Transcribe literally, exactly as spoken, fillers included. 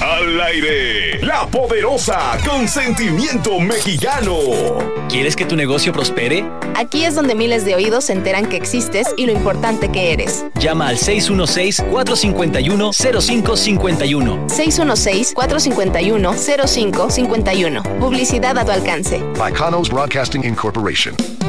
Al aire, La Poderosa con sentimiento mexicano. ¿Quieres que tu negocio prospere? Aquí es donde miles de oídos se enteran que existes y lo importante que eres. Llama al seis uno seis, cuatro cinco uno, cero cinco cinco uno. seis uno seis, cuatro cinco uno, cero cinco cinco uno. Publicidad a tu alcance. By Kanos Broadcasting Incorporation.